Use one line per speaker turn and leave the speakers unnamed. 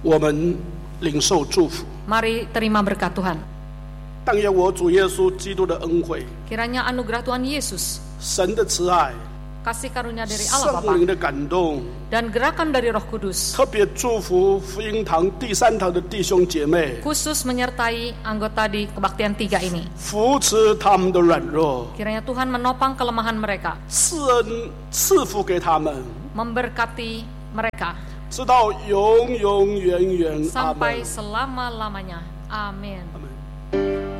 我们领受祝福。
Mari terima berkat Tuhan.
但愿我主耶稣基督的恩惠、
Kiranya anugerah Tuhan Yesus,
神的慈爱、
kasih karunia dari Allah
圣
Bapa,
灵的感动，
dan gerakan dari Roh Kudus
特别祝福福音堂第3堂的弟兄姐妹，
khusus menyertai anggota di kebaktian 3 ini.
扶持他们的软弱，
Kiranya Tuhan menopang kelemahan mereka,
赐恩赐福给他们，
memberkati mereka
直到永永远远。阿
sampai
门。
selama-lamanya. Amin.